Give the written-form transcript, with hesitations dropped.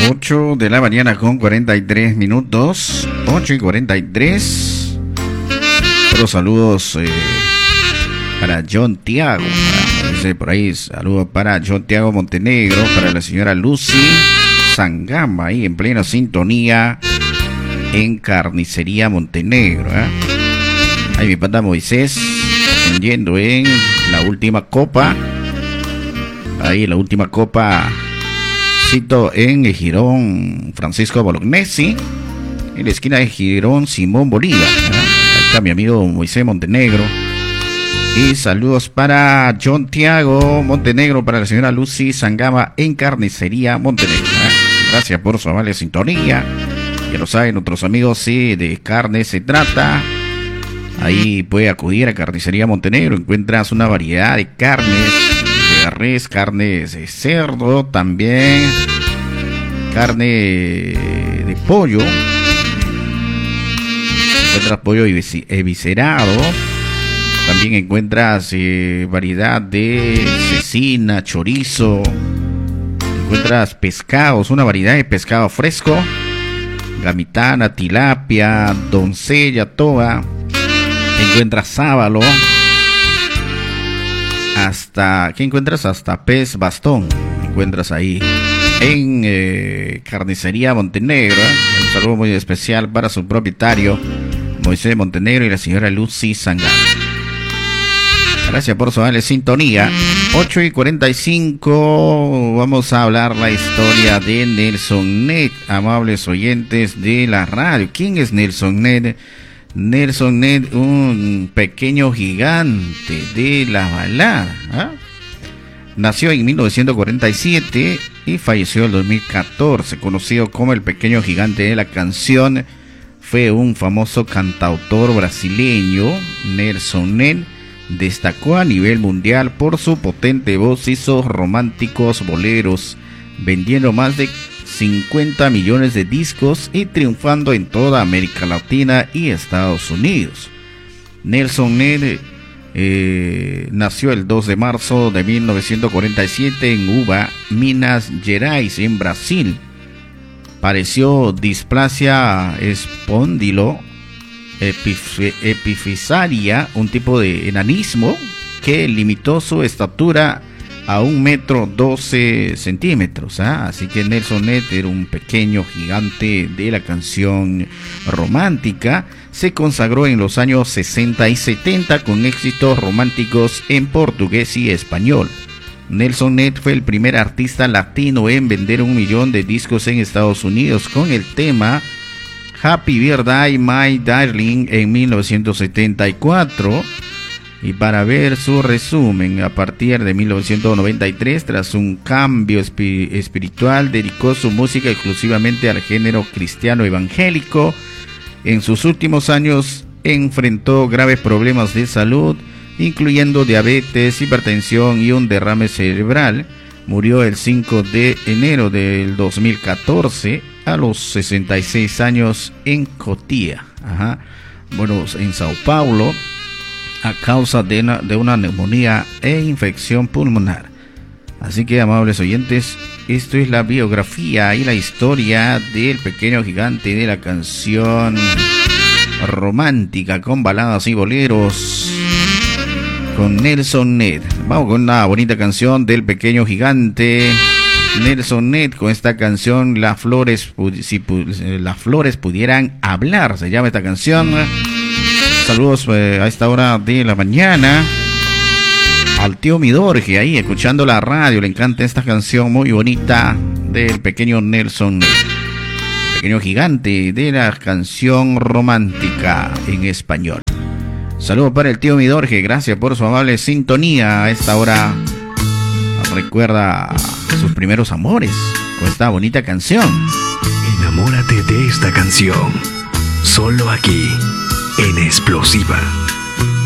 8 de la mañana con 43 minutos. 8 y 43. Los saludos para John Tiago. Dice por ahí, saludos para John Tiago Montenegro, para la señora Lucy Sangama, ahí en plena sintonía en Carnicería Montenegro. Ahí mi pata Moisés, yendo en la última copa. Ahí la última copa. En el Girón Francisco Bolognesi, en la esquina de Girón Simón Bolívar. Ahí está mi amigo Moisés Montenegro. Y saludos para John Tiago Montenegro, para la señora Lucy Sangama en Carnicería Montenegro. Gracias por su amable sintonía. Ya lo saben nuestros amigos, si de carne se trata, ahí puede acudir a Carnicería Montenegro. Encuentras una variedad de carnes, de res, carnes de cerdo, también carne de pollo. Encuentras pollo eviscerado. También encuentras variedad de cecina, chorizo. Encuentras pescados, una variedad de pescado fresco, gamitana, tilapia, doncella, toa. Encuentras sábalo. ¿Qué encuentras? Hasta pez bastón encuentras ahí en Carnicería Montenegro. Un saludo muy especial para su propietario Moisés Montenegro y la señora Lucy Sangama. Gracias por su amable sintonía. 8 y 45. Vamos a hablar la historia de Nelson Ned, amables oyentes de la radio. ¿Quién es Nelson Ned? Nelson Ned, un pequeño gigante de la balada. Nació en 1947 y falleció en 2014. Conocido como el pequeño gigante de la canción, fue un famoso cantautor brasileño. Nelson Ned destacó a nivel mundial por su potente voz y sus románticos boleros, vendiendo más de 50 millones de discos y triunfando en toda América Latina y Estados Unidos. Nelson Ned nació el 2 de marzo de 1947 en Uva, Minas Gerais, en Brasil. Padeció displasia espondilo epifisaria, un tipo de enanismo que limitó su estatura a 1,12 metros. Así que Nelson Ned era un pequeño gigante de la canción romántica. Se consagró en los años 60 y 70 con éxitos románticos en portugués y español. Nelson Ned fue el primer artista latino en vender 1 millón de discos en Estados Unidos con el tema Happy Birthday My Darling en 1974. Y para ver su resumen, a partir de 1993, tras un cambio espiritual, dedicó su música exclusivamente al género cristiano evangélico. En sus últimos años enfrentó graves problemas de salud, incluyendo diabetes, hipertensión y un derrame cerebral. Murió el 5 de enero del 2014 a los 66 años en Cotia, en Sao Paulo, a causa de una neumonía e infección pulmonar. Así que, amables oyentes, esto es la biografía y la historia del pequeño gigante de la canción romántica con baladas y boleros, con Nelson Ned. Vamos con una bonita canción del pequeño gigante Nelson Ned, con esta canción Las flores pudieran hablar, se llama esta canción. Saludos a esta hora de la mañana al tío Midorge, ahí escuchando la radio. Le encanta esta canción muy bonita del pequeño Nelson Ned, pequeño gigante de la canción romántica en español. Saludos para el tío Midorge, gracias por su amable sintonía. A esta hora recuerda sus primeros amores con esta bonita canción. Enamórate de esta canción, solo aquí en Explosiva.